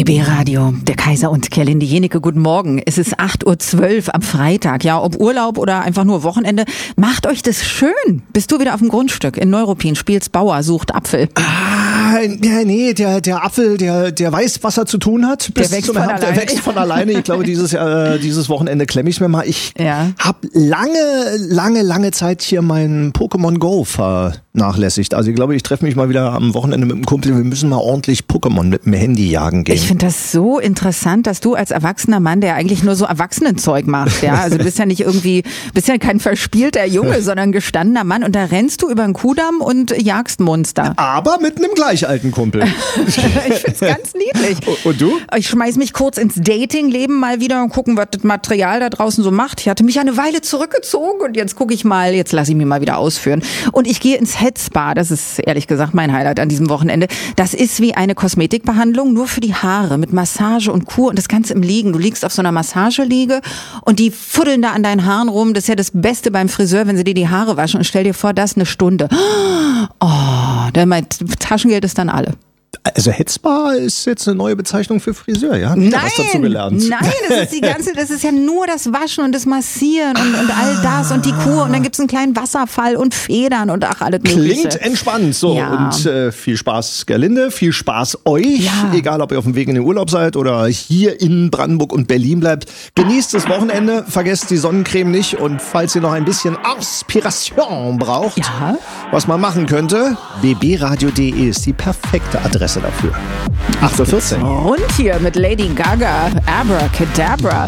BB Radio, der Kaiser und Gerlinde Jenecke, guten Morgen. Es ist 8:12 Uhr am Freitag. Ja, ob Urlaub oder einfach nur Wochenende, macht euch das schön. Bist du wieder auf dem Grundstück in Neuruppin, spielst Bauer, sucht Apfel. Nee, der Apfel, der weiß, was er zu tun hat. Der wächst von alleine. Ich glaube, dieses Wochenende klemme ich mir mal. Ich habe lange Zeit hier mein Pokémon Go vernachlässigt. Also ich glaube, ich treffe mich mal wieder am Wochenende mit einem Kumpel. Wir müssen mal ordentlich Pokémon mit dem Handy jagen gehen. Ich finde das so interessant, dass du als erwachsener Mann, der eigentlich nur so Erwachsenenzeug macht, ja, also du bbist ja kein verspielter Junge, sondern gestandener Mann und da rennst du über den Kuhdamm und jagst Monster. Aber mit einem gleich alten Kumpel. Ich finde es ganz niedlich. Und du? Ich schmeiß mich kurz ins Dating-Leben mal wieder und gucken, was das Material da draußen so macht. Ich hatte mich eine Weile zurückgezogen und jetzt lasse ich mich mal wieder ausführen. Und ich gehe ins Headspa, das ist ehrlich gesagt mein Highlight an diesem Wochenende. Das ist wie eine Kosmetikbehandlung, nur für die Haare mit Massage und Kur und das Ganze im Liegen. Du liegst auf so einer Massageliege und die fuddeln da an deinen Haaren rum. Das ist ja das Beste beim Friseur, wenn sie dir die Haare waschen und stell dir vor, das eine Stunde. Oh, mein Taschengeld ist dann alle. Also Headspa ist jetzt eine neue Bezeichnung für Friseur, ja? Nein, was dazu gelernt. Nein, das ist ja nur das Waschen und das Massieren und all das und die Kur und dann gibt's einen kleinen Wasserfall und Federn und alles Mögliche. Klingt entspannt, so. Ja. Und viel Spaß, Gerlinde, viel Spaß euch, egal ob ihr auf dem Weg in den Urlaub seid oder hier in Brandenburg und Berlin bleibt. Genießt das Wochenende, vergesst die Sonnencreme nicht und falls ihr noch ein bisschen Inspiration braucht, was man machen könnte, bbradio.de ist die perfekte Adresse dafür. 8:14 Uhr. Rund hier mit Lady Gaga, Abracadabra.